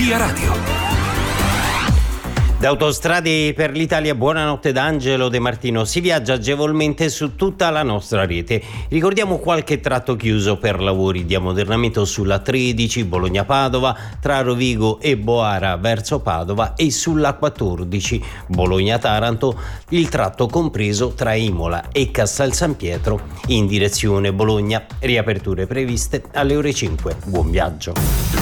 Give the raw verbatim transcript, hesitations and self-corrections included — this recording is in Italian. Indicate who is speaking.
Speaker 1: Via Radio.
Speaker 2: Da Autostrade per l'Italia, buonanotte da Angelo De Martino. Si viaggia agevolmente su tutta la nostra rete. Ricordiamo qualche tratto chiuso per lavori di ammodernamento sulla tredici Bologna-Padova, tra Rovigo e Boara verso Padova, e sulla quattordici Bologna-Taranto, il tratto compreso tra Imola e Castel San Pietro in direzione Bologna. Riaperture previste alle ore cinque. Buon viaggio.